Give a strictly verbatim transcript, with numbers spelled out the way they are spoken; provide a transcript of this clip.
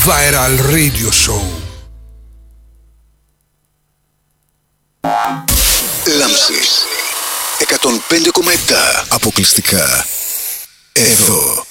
Viral Radio Show. Λάμψη εκατόν πέντε κόμμα επτά αποκλειστικά εδώ.